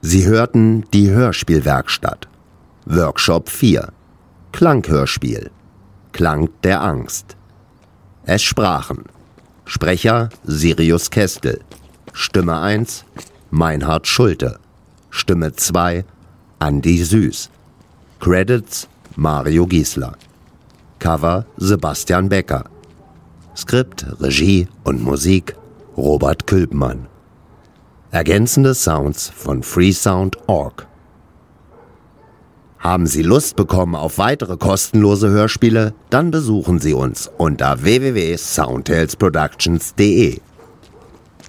Sie hörten die Hörspielwerkstatt. Workshop 4. Klanghörspiel. Klang der Angst. Es sprachen Sprecher Sirius Kestel. Stimme 1 Meinhard Schulte. Stimme 2 Andi Süß. Credits Mario Giesler. Cover Sebastian Becker. Skript, Regie und Musik Robert Külpmann. Ergänzende Sounds von freesound.org. Haben Sie Lust bekommen auf weitere kostenlose Hörspiele? Dann besuchen Sie uns unter www.soundtalesproductions.de.